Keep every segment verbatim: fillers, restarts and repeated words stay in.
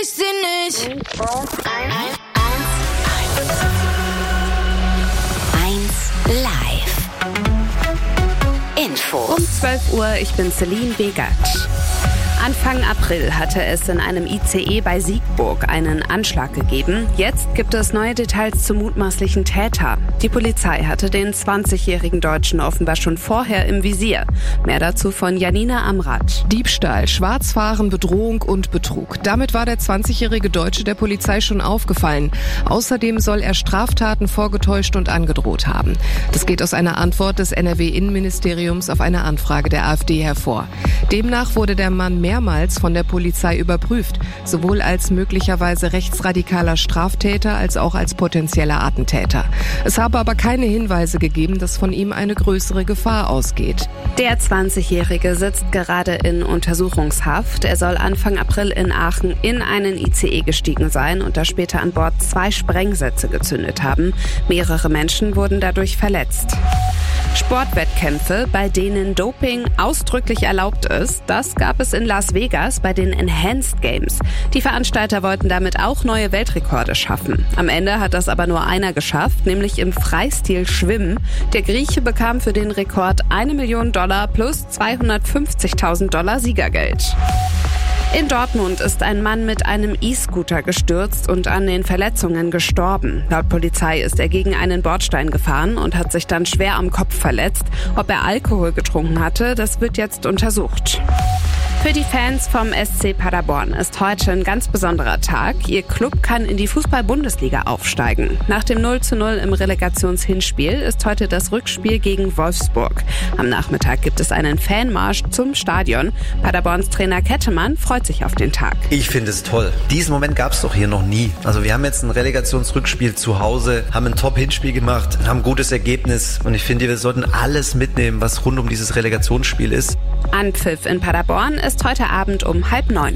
ich sie nicht. eins live. Info. Um zwölf Uhr, ich bin Celine Begert. Anfang April hatte es in einem I C E bei Siegburg einen Anschlag gegeben. Jetzt gibt es neue Details zum mutmaßlichen Täter. Die Polizei hatte den zwanzigjährigen Deutschen offenbar schon vorher im Visier. Mehr dazu von Janina Amrath. Diebstahl, Schwarzfahren, Bedrohung und Betrug. Damit war der zwanzigjährige Deutsche der Polizei schon aufgefallen. Außerdem soll er Straftaten vorgetäuscht und angedroht haben. Das geht aus einer Antwort des N R W-Innenministeriums auf eine Anfrage der AfD hervor. Demnach wurde der Mann mehr mehrmals von der Polizei überprüft, sowohl als möglicherweise rechtsradikaler Straftäter als auch als potenzieller Attentäter. Es habe aber keine Hinweise gegeben, dass von ihm eine größere Gefahr ausgeht. Der zwanzigjährige sitzt gerade in Untersuchungshaft. Er soll Anfang April in Aachen in einen I C E gestiegen sein und da später an Bord zwei Sprengsätze gezündet haben. Mehrere Menschen wurden dadurch verletzt. Sportwettkämpfe, bei denen Doping ausdrücklich erlaubt ist, das gab es in Las Vegas bei den Enhanced Games. Die Veranstalter wollten damit auch neue Weltrekorde schaffen. Am Ende hat das aber nur einer geschafft, nämlich im Freistil Schwimmen. Der Grieche bekam für den Rekord eine Million Dollar plus zweihundertfünfzigtausend Dollar Siegergeld. In Dortmund ist ein Mann mit einem E-Scooter gestürzt und an den Verletzungen gestorben. Laut Polizei ist er gegen einen Bordstein gefahren und hat sich dann schwer am Kopf verletzt. Ob er Alkohol getrunken hatte, das wird jetzt untersucht. Für die Fans vom S C Paderborn ist heute ein ganz besonderer Tag. Ihr Club kann in die Fußball-Bundesliga aufsteigen. Nach dem null zu null im Relegationshinspiel ist heute das Rückspiel gegen Wolfsburg. Am Nachmittag gibt es einen Fanmarsch zum Stadion. Paderborns Trainer Kettemann freut sich auf den Tag. Ich finde es toll. Diesen Moment gab es doch hier noch nie. Also wir haben jetzt ein Relegationsrückspiel zu Hause, haben ein Top-Hinspiel gemacht, haben ein gutes Ergebnis und ich finde, wir sollten alles mitnehmen, was rund um dieses Relegationsspiel ist. Anpfiff in Paderborn ist heute Abend um halb neun.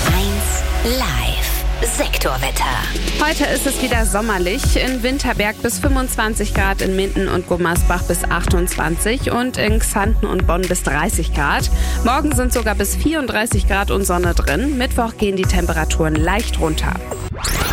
eins live. Sektorwetter. Heute ist es wieder sommerlich. In Winterberg bis fünfundzwanzig Grad, in Minden und Gummersbach bis achtundzwanzig und in Xanten und Bonn bis dreißig Grad. Morgen sind sogar bis vierunddreißig Grad und Sonne drin. Mittwoch gehen die Temperaturen leicht runter.